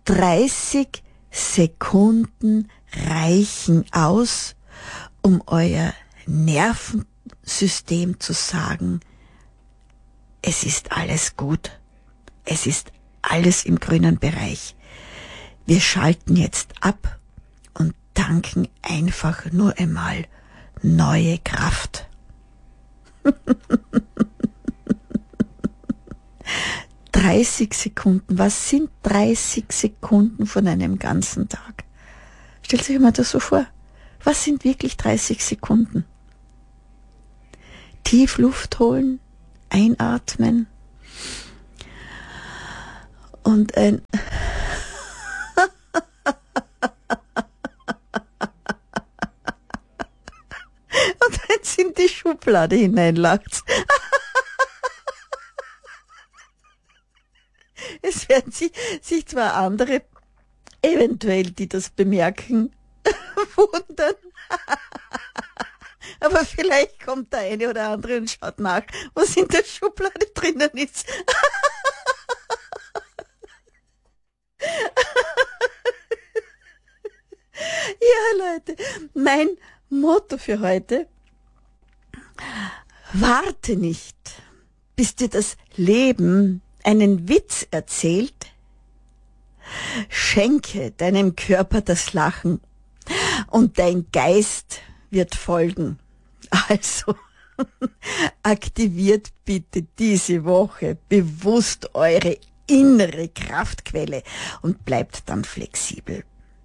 30 Sekunden reichen aus, um euer Nervensystem zu sagen, es ist alles gut. Es ist alles im grünen Bereich. Wir schalten jetzt ab und tanken einfach nur einmal neue Kraft. 30 Sekunden. Was sind 30 Sekunden von einem ganzen Tag? Stellt sich mal das so vor. Was sind wirklich 30 Sekunden? Tief Luft holen, einatmen und ein und eins in die Schublade hineinlacht. Es werden sich zwar andere, eventuell, die das bemerken, wundern, aber vielleicht kommt der eine oder andere und schaut nach, was in der Schublade drinnen ist. Ja, Leute, mein Motto für heute: Warte nicht, bis dir das Leben einen Witz erzählt. Schenke deinem Körper das Lachen und dein Geist wird folgen. Also, aktiviert bitte diese Woche bewusst eure innere Kraftquelle und bleibt dann flexibel.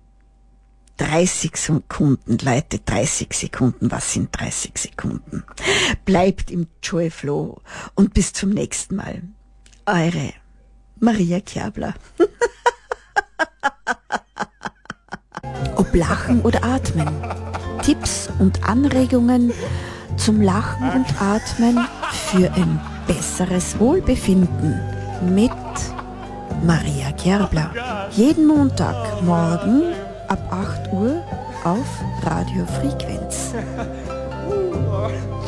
30 Sekunden, Leute, 30 Sekunden. Was sind 30 Sekunden? Bleibt im Joy Flow und bis zum nächsten Mal. Eure Maria Kerbler. Ob Lachen oder Atmen. Tipps und Anregungen zum Lachen und Atmen für ein besseres Wohlbefinden mit Maria Kerbler. Jeden Montagmorgen ab 8 Uhr auf Radio Frequenz.